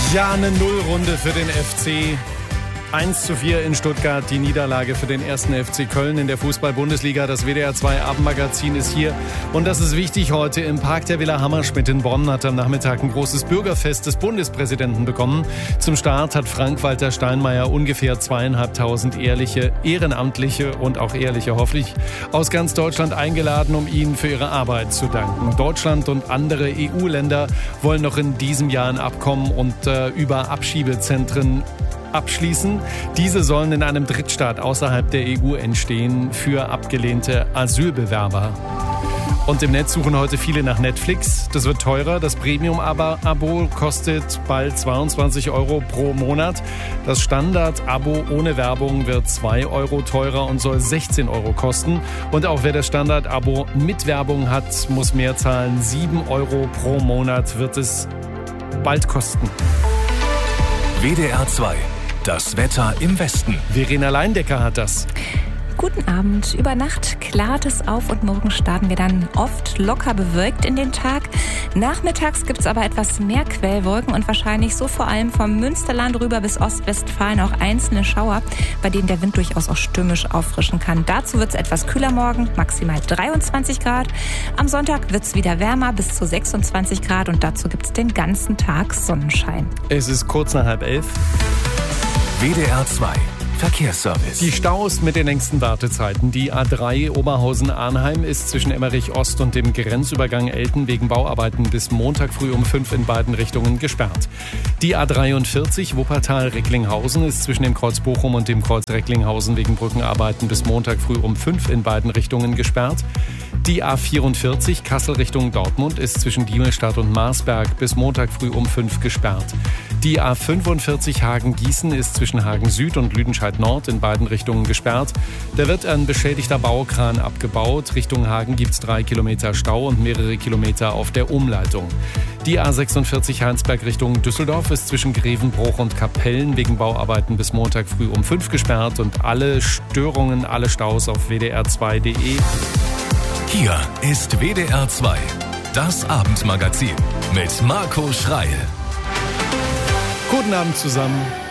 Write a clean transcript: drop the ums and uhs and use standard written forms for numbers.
Ja, eine Nullrunde für den FC. 1:4 in Stuttgart, die Niederlage für den 1. FC Köln in der Fußball-Bundesliga. Das WDR 2 Abendmagazin ist hier. Und das ist wichtig heute. Im Park der Villa Hammerschmidt in Bonn hat am Nachmittag ein großes Bürgerfest des Bundespräsidenten bekommen. Zum Start hat Frank-Walter Steinmeier ungefähr 2.500 ehrliche, ehrenamtliche und auch ehrliche, hoffentlich, aus ganz Deutschland eingeladen, um ihnen für ihre Arbeit zu danken. Deutschland und andere EU-Länder wollen noch in diesem Jahr ein Abkommen und über Abschiebezentren abschließen. Diese sollen in einem Drittstaat außerhalb der EU entstehen für abgelehnte Asylbewerber. Und im Netz suchen heute viele nach Netflix. Das wird teurer. Das Premium-Abo kostet bald 22 € pro Monat. Das Standard-Abo ohne Werbung wird 2 € teurer und soll 16 € kosten. Und auch wer das Standard-Abo mit Werbung hat, muss mehr zahlen. 7 € pro Monat wird es bald kosten. WDR 2. Das Wetter im Westen. Verena Leindecker hat das. Guten Abend. Über Nacht klart es auf und morgen starten wir dann oft locker bewölkt in den Tag. Nachmittags gibt es aber etwas mehr Quellwolken und wahrscheinlich so vor allem vom Münsterland rüber bis Ostwestfalen auch einzelne Schauer, bei denen der Wind durchaus auch stürmisch auffrischen kann. Dazu wird es etwas kühler morgen, maximal 23 Grad. Am Sonntag wird es wieder wärmer, bis zu 26 Grad und dazu gibt es den ganzen Tag Sonnenschein. Es ist kurz nach 11:30. WDR 2 Verkehrsservice. Die Staus mit den längsten Wartezeiten. Die A3 Oberhausen-Arnheim ist zwischen Emmerich Ost und dem Grenzübergang Elten wegen Bauarbeiten bis Montag früh um 5 in beiden Richtungen gesperrt. Die A43 Wuppertal-Recklinghausen ist zwischen dem Kreuz Bochum und dem Kreuz Recklinghausen wegen Brückenarbeiten bis Montag früh um 5 in beiden Richtungen gesperrt. Die A44 Kassel Richtung Dortmund ist zwischen Diemelstadt und Marsberg bis Montag früh um 5 gesperrt. Die A45 Hagen-Gießen ist zwischen Hagen Süd und Lüdenscheid Nord in beiden Richtungen gesperrt. Da wird ein beschädigter Baukran abgebaut. Richtung Hagen gibt es 3 Kilometer Stau und mehrere Kilometer auf der Umleitung. Die A46 Heinsberg Richtung Düsseldorf ist zwischen Grevenbruch und Kapellen wegen Bauarbeiten bis Montag früh um 5 gesperrt. Und alle Störungen, alle Staus auf wdr2.de. Hier ist WDR 2, das Abendmagazin mit Marco Schreil. Guten Abend zusammen.